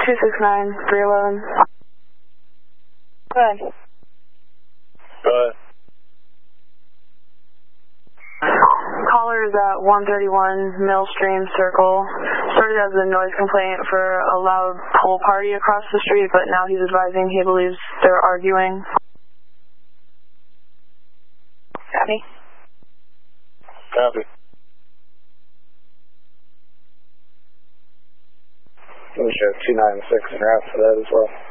269-311. Go ahead. Go ahead. Caller is at 131 Millstream Circle. Started as a noise complaint for a loud pool party across the street, but now he's advising he believes they're arguing. Copy. Copy. We should have 296 en route for that as well.